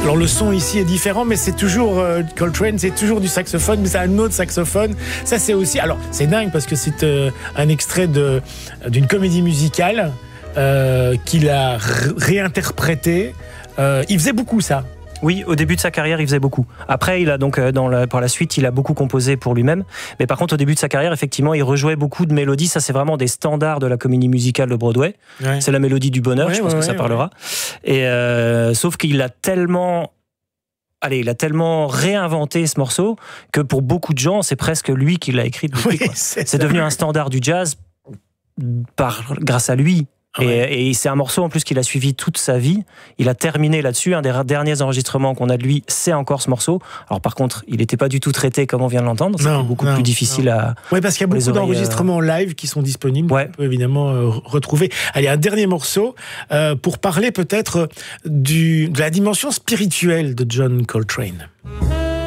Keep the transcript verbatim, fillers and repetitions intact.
Alors le son ici est différent, mais c'est toujours euh, Coltrane, c'est toujours du saxophone, mais c'est un autre saxophone. Ça c'est aussi, alors c'est dingue parce que c'est euh, un extrait de d'une comédie musicale euh, qu'il a r- réinterprété. Euh, il faisait beaucoup ça. Oui, au début de sa carrière, il faisait beaucoup. Après, il a donc dans la, par la suite, il a beaucoup composé pour lui-même. Mais par contre, au début de sa carrière, effectivement, il rejouait beaucoup de mélodies. Ça, c'est vraiment des standards de la comédie musicale de Broadway. Ouais. C'est la mélodie du bonheur. Ouais, je pense ouais, que ça ouais, parlera. Ouais. Et euh, sauf qu'il a tellement, allez, il a tellement réinventé ce morceau que pour beaucoup de gens, c'est presque lui qui l'a écrit. Depuis, oui, c'est, c'est devenu un standard du jazz par grâce à lui. Et, ouais. et c'est un morceau en plus qu'il a suivi toute sa vie. Il a terminé là-dessus. Un des derniers enregistrements qu'on a de lui, c'est encore ce morceau. Alors par contre, il n'était pas du tout traité comme on vient de l'entendre. C'était beaucoup non, plus difficile non. à. Oui, parce qu'il y a beaucoup d'enregistrements euh... live qui sont disponibles. Ouais. On peut évidemment euh, retrouver. Allez, un dernier morceau euh, pour parler peut-être du, de la dimension spirituelle de John Coltrane.